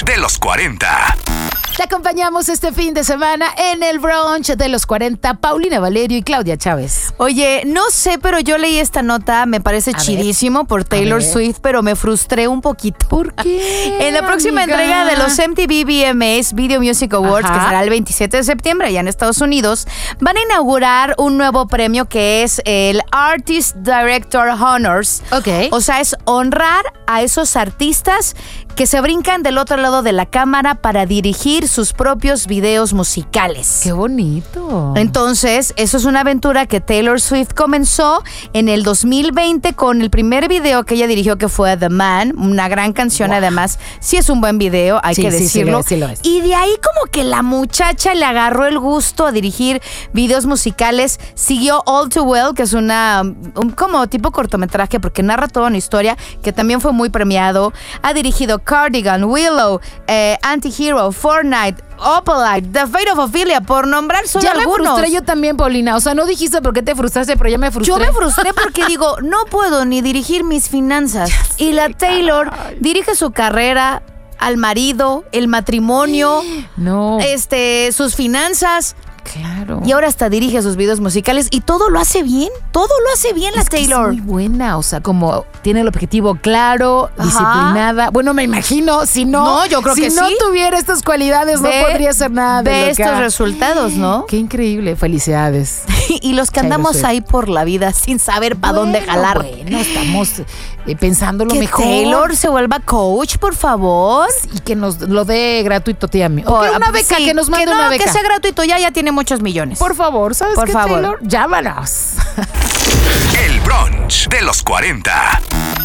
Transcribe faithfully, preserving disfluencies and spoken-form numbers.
de los cuarenta. Te acompañamos este fin de semana en el brunch de los cuarenta, Paulina Valerio y Claudia Chávez. Oye, no sé, pero yo leí esta nota, me parece A chidísimo ver, por Taylor Swift, pero me frustré un poquito. ¿Por qué? En la próxima amiga? entrega de los M T V V M As Video Music Awards, Ajá. que será el veintisiete de septiembre allá en Estados Unidos, van a inaugurar un nuevo premio que es el Artist Director Honors. Ok. O sea, es honrar a esos artistas que se brincan del otro lado de la cámara para dirigir sus propios videos musicales. ¡Qué bonito! Entonces, eso es una aventura que Taylor Swift comenzó en el dos mil veinte con el primer video que ella dirigió, que fue The Man, una gran canción. Wow. Además, sí es un buen video, hay Sí, que sí, decirlo. sí lo es, sí lo es. Y de ahí como que la muchacha le agarró el gusto a dirigir videos musicales. Siguió All Too Well, que es una un, como tipo cortometraje porque narra toda una historia, que también fue muy premiado. Ha dirigido Cardigan, Willow, eh, Antihero, Fortnite, Opalite, The Fate of Ophelia, por nombrar solo ya algunos. me frustré yo también, Paulina. O sea, no dijiste por qué te frustraste, pero ya me frustré. Yo me frustré porque digo, no puedo ni dirigir mis finanzas. Y la Taylor dirige su carrera, al marido, el matrimonio, No. este, sus finanzas. Claro. Y ahora hasta dirige sus videos musicales y todo lo hace bien. Todo lo hace bien la Es que Taylor. es muy buena, o sea, como tiene el objetivo claro, Ajá. disciplinada. Bueno, me imagino, si no, No, yo creo si que no sí. tuviera estas cualidades, Ve- no podría hacer nada de Ve lo que estos ha- resultados, ¿no? Qué increíble, felicidades. Y los que Taylor andamos Swift. ahí por la vida sin saber para dónde Bueno, jalar. Bueno, estamos eh, pensando lo Que mejor. Taylor se vuelva coach, por favor. Y que nos lo dé gratuito, tía. O Por- que una beca, sí, que nos mande que no, una beca. que sea gratuito, ya, ya tiene muchos millones. Por favor, ¿sabes Por qué, favor. Taylor? Llámanos. El brunch de los cuarenta.